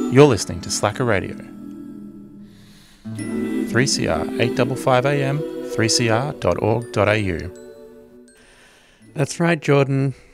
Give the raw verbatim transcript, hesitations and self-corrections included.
You're listening to Slacker Radio. three C R eight fifty-five A M, three c r dot org dot a u. That's right, Jordan.